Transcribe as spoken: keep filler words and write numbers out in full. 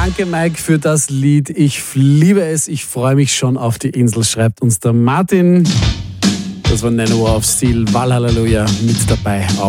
Danke, Mike, für das Lied. Ich liebe es. Ich freue mich schon auf die Insel, schreibt uns der Martin. Das war Manowar of Steel, Valhalla mit dabei.